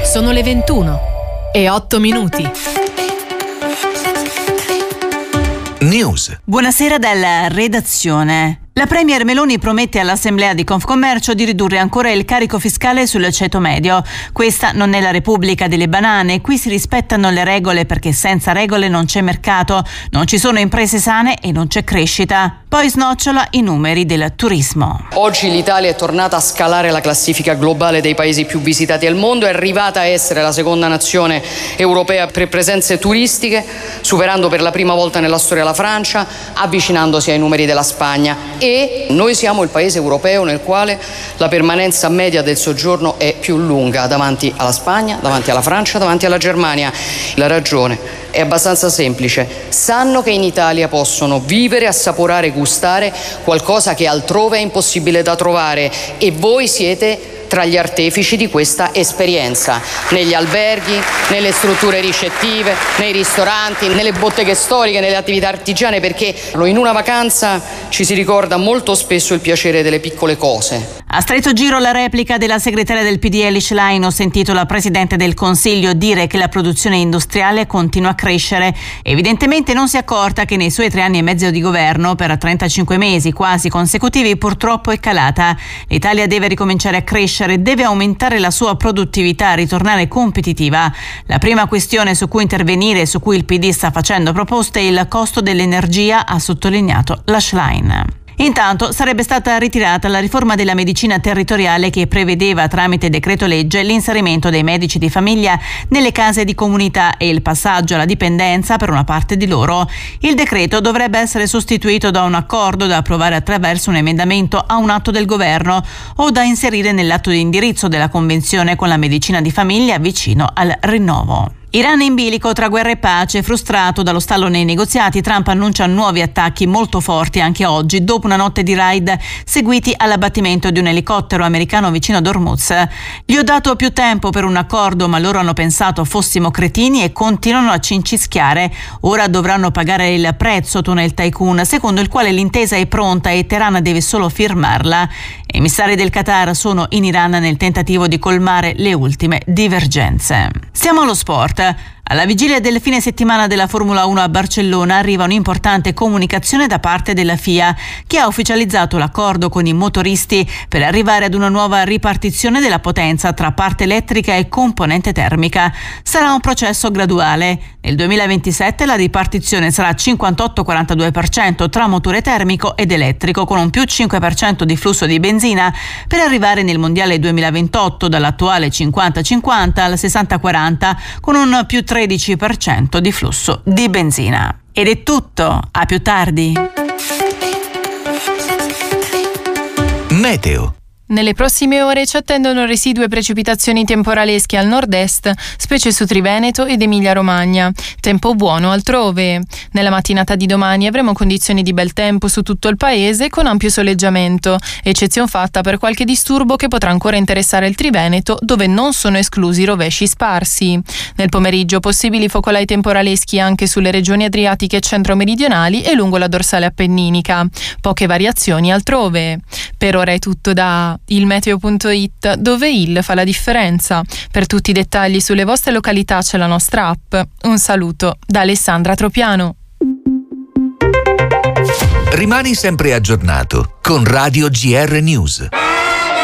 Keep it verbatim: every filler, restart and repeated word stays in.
Sono le ventuno e otto minuti. News. Buonasera dalla redazione. La Premier Meloni promette all'Assemblea di Confcommercio di ridurre ancora il carico fiscale sul ceto medio. Questa non è la Repubblica delle banane, qui si rispettano le regole perché senza regole non c'è mercato, non ci sono imprese sane e non c'è crescita. Poi snocciola i numeri del turismo. Oggi l'Italia è tornata a scalare la classifica globale dei paesi più visitati al mondo, è arrivata a essere la seconda nazione europea per presenze turistiche, superando per la prima volta nella storia la Francia, avvicinandosi ai numeri della Spagna. E noi siamo il paese europeo nel quale la permanenza media del soggiorno è più lunga davanti alla Spagna, davanti alla Francia, davanti alla Germania. La ragione è abbastanza semplice: sanno che in Italia possono vivere, assaporare, gustare qualcosa che altrove è impossibile da trovare, e voi siete tra gli artefici di questa esperienza, negli alberghi, nelle strutture ricettive, nei ristoranti, nelle botteghe storiche, nelle attività artigiane, perché in una vacanza ci si ricorda molto spesso il piacere delle piccole cose. A stretto giro la replica della segretaria del P D L Schlein. Ho sentito la Presidente del Consiglio dire che la produzione industriale continua a crescere. Evidentemente non si è accorta che nei suoi tre anni e mezzo di governo, per trentacinque mesi quasi consecutivi, purtroppo è calata. L'Italia deve ricominciare a crescere, deve aumentare la sua produttività, ritornare competitiva. La prima questione su cui intervenire, su cui il P D sta facendo proposte, è il costo dell'energia, ha sottolineato la Schlein. Intanto sarebbe stata ritirata la riforma della medicina territoriale che prevedeva tramite decreto legge l'inserimento dei medici di famiglia nelle case di comunità e il passaggio alla dipendenza per una parte di loro. Il decreto dovrebbe essere sostituito da un accordo da approvare attraverso un emendamento a un atto del governo o da inserire nell'atto di indirizzo della convenzione con la medicina di famiglia vicino al rinnovo. Iran in bilico tra guerra e pace. Frustrato dallo stallo nei negoziati, Trump annuncia nuovi attacchi molto forti anche oggi, dopo una notte di raid seguiti all'abbattimento di un elicottero americano vicino ad Hormuz. Gli ho dato più tempo per un accordo, ma loro hanno pensato fossimo cretini e continuano a cincischiare. Ora dovranno pagare il prezzo, tona il tycoon, secondo il quale l'intesa è pronta e Teheran deve solo firmarla. Emissari del Qatar sono in Iran nel tentativo di colmare le ultime divergenze. Siamo allo sport. Alla vigilia del fine settimana della Formula uno a Barcellona arriva un'importante comunicazione da parte della F I A, che ha ufficializzato l'accordo con i motoristi per arrivare ad una nuova ripartizione della potenza tra parte elettrica e componente termica. Sarà un processo graduale. Nel duemilaventisette la ripartizione sarà cinquantotto quarantadue per cento tra motore termico ed elettrico, con un più cinque per cento di flusso di benzina, per arrivare nel mondiale duemilaventotto dall'attuale cinquanta cinquanta al sessanta quaranta, con un più tredici per cento di flusso di benzina. Ed è tutto, a più tardi. Meteo. Nelle prossime ore ci attendono residue precipitazioni temporalesche al nord-est, specie su Triveneto ed Emilia-Romagna. Tempo buono altrove. Nella mattinata di domani avremo condizioni di bel tempo su tutto il paese con ampio soleggiamento, eccezion fatta per qualche disturbo che potrà ancora interessare il Triveneto, dove non sono esclusi rovesci sparsi. Nel pomeriggio possibili focolai temporaleschi anche sulle regioni adriatiche centro-meridionali e lungo la dorsale appenninica. Poche variazioni altrove. Per ora è tutto da il meteo punto it, dove il fa la differenza. Per tutti i dettagli sulle vostre località c'è la nostra app. Un saluto da Alessandra Tropiano. Rimani sempre aggiornato con Radio G R News.